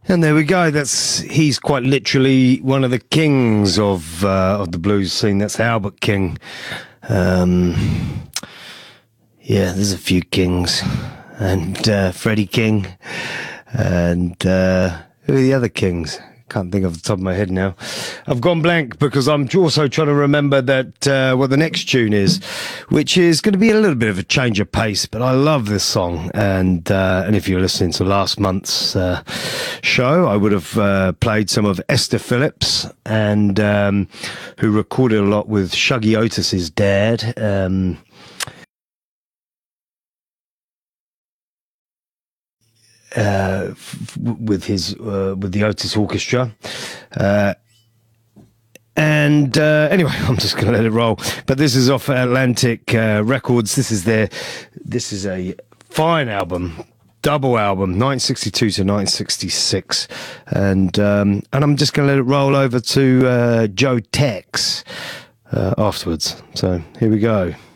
And there we go. He's quite literally one of the kings of the blues scene. That's Albert King. Yeah, there's a few kings, and Freddie King, and who are the other kings? Can't think off the top of my head now. I've gone blank because I'm also trying to remember that what the next tune is, which is going to be a little bit of a change of pace. But I love this song, and if you're listening to last month's show, I would have played some of Esther Phillips, and who recorded a lot with Shuggy Otis's dad. With the Otis Orchestra, and anyway, I'm just going to let it roll. But this is off Atlantic Records. This is a fine album, double album, 1962 to 1966, and I'm just going to let it roll over to Joe Tex afterwards. So here we go.